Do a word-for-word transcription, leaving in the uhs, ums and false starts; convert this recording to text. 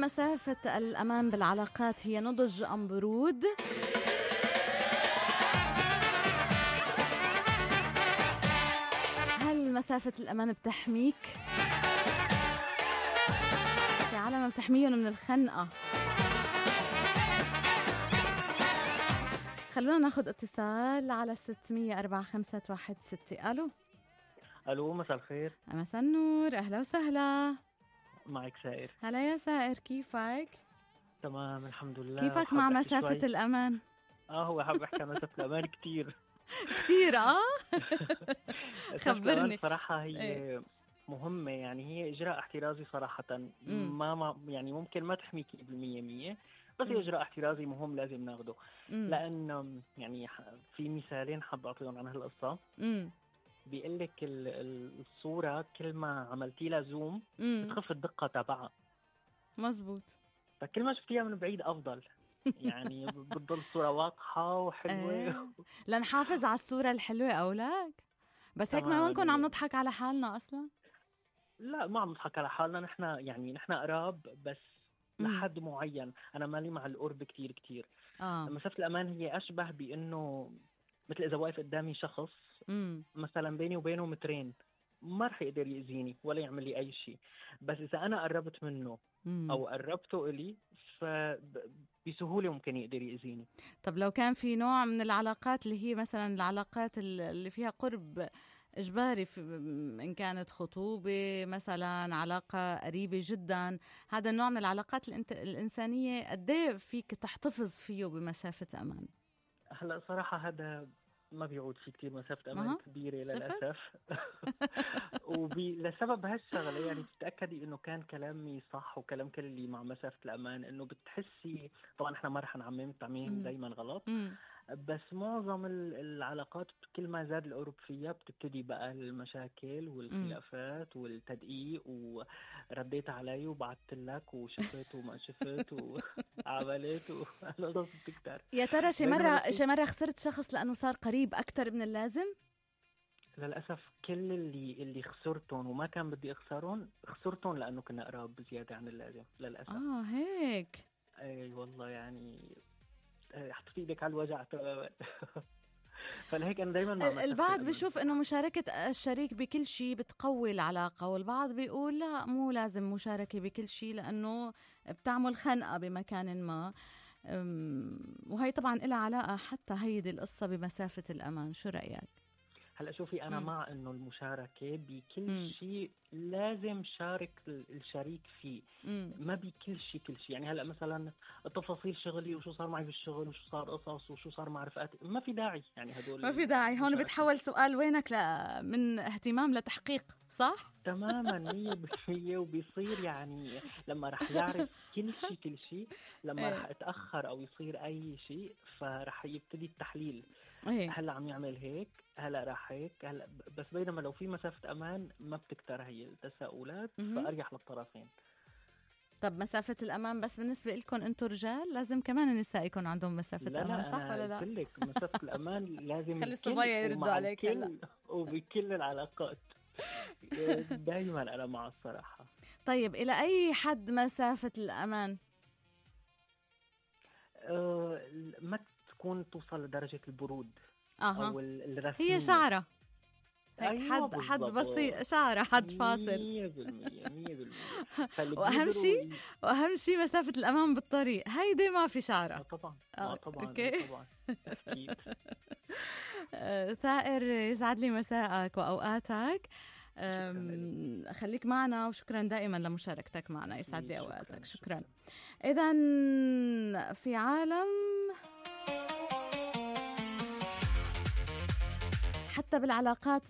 هل مسافة الأمان بالعلاقات هي نضج أم برود؟ هل مسافة الأمان بتحميك؟ في عالم بتحميهم من الخنقة. خلونا ناخد اتصال على ستمية أربعة خمسة واحد ستة. ألو. ألو، مساء الخير. مساء النور، أهلا وسهلا. معك سائر. هلا يا سائر، كيفك؟ تمام الحمد لله. كيفك مع مسافة شوي. الأمان؟ اه هو حاب احكي عن مسافة الأمان كتير كتير. اه خبرني. صراحة هي ايه؟ مهمة، يعني هي إجراء احترازي صراحة. مم. ما, ما يعني ممكن ما تحميكي بالمية مية، بس هي إجراء احترازي مهم لازم ناخده. مم. لأن يعني في مثالين حاب أعطيهم عن هالقصة. بيقلك الصورة كل ما عملتي لها زوم مم. بتخف الدقة تبعها. مزبوط. فكل ما شفتيها من بعيد أفضل. يعني بتضل الصورة واضحة وحلوة. ايه. لنحافظ على الصورة الحلوة أولاك. بس هيك ما نكون عم نضحك على حالنا أصلا. لا، ما عم نضحك على حالنا. نحن يعني نحن قراب بس لحد معين. أنا مالي مع القرب كتير كتير. آه. مسافة الأمان هي أشبه بأنه مثل إذا واقف قدامي شخص مم. مثلا بيني وبينه مترين، ما رح يقدر يأذيني ولا يعمل لي أي شيء. بس إذا أنا قربت منه مم. أو قربته إلي فبسهولة ممكن يقدر يأذيني. طب لو كان في نوع من العلاقات اللي هي مثلا العلاقات اللي فيها قرب إجباري، إن كانت خطوبة مثلا، علاقة قريبة جدا، هذا النوع من العلاقات الإنسانية قديه فيك تحتفظ فيه بمسافة أمان؟ هلأ صراحة هذا ما بيعود في كتير مسافة أمان كبيرة للأسف. ولسبب هالشغلة يعني تتأكدي إنه كان كلامي صح وكلام كل اللي مع مسافة الأمان، إنه بتحسي طبعا إحنا ما رح نعمم تعميم دايما غلط. مم. بس معظم العلاقات كل ما زاد القرب فيها بتبتدي بقى المشاكل والخلافات مم. والتدقيق، ورديت علي وبعثت لك وشفت وما شفت وعملت والقصص بتكتر. يا ترى شي مرة شي مرة خسرت شخص لأنه صار قريب أكتر من اللازم؟ للأسف كل اللي اللي خسرتهم وما كان بدي أخسرهم خسرتهم لأنه كنا قراب بزيادة عن اللازم للأسف. آه هيك. أي والله، يعني حطيت إيدك على الوجع تماما. فلهيك أنا دايما مع البعض بيشوف إنه مشاركة الشريك بكل شيء بتقوي العلاقة، والبعض بيقول لا، مو لازم مشاركة بكل شيء لأنه بتعمل خنقة بمكان ما. وهي طبعا إلها علاقة حتى هيدي القصة بمسافة الأمان. شو رأيك؟ هلا شوفي، أنا م. مع إنه المشاركة بكل شيء لازم شارك الشريك فيه. م. ما بكل شيء كل شيء. يعني هلا مثلا تفاصيل شغلي وشو صار معي بالشغل وشو صار قصص وشو صار مع رفقاتي، ما في داعي. يعني هدول ما في داعي. هون بتحول سؤال وينك ل... من اهتمام لتحقيق، صح؟ تماما مية بالمية. وبيصير يعني لما رح يعرف كل شيء كل شيء، لما ايه. رح اتأخر أو يصير أي شيء فرح يبتدي التحليل. ايه. هلا عم يعمل هيك، هلا رح هيك، هلا. بس بينما لو في مسافة أمان ما بتكتر هي التساؤلات، فأريح للطرفين. طب مسافة الأمان بس بالنسبة لكم أنتوا رجال، لازم كمان النساء يكون عندهم مسافة لا أمان، لا صح ولا لا؟ قلت لك مسافة الأمان لازم خلي الصبايا يردوا عليك هلا. وبكل العلاقات دايما أنا مع الصراحة. طيب إلى أي حد مسافة الأمان؟ أه ما تكون توصل لدرجة البرود أه. أو الرسمية. هي شعرة هيك. أيوة حد حد بسيط، شعرة، حد فاصل. مية بالمية مية بالمية. وأهم شيء وأهم شيء مسافة الأمان بالطريق، هيدي ما في شعرة. آه طبعا. آه طبعا. أوكي. طبعا. أكيد. ثائر، يسعد لي مساءك وأوقاتك. خليك معنا، وشكرا دائما لمشاركتك معنا. يسعد لي أوقاتك. شكرا. إذن في عالم حتى بالعلاقات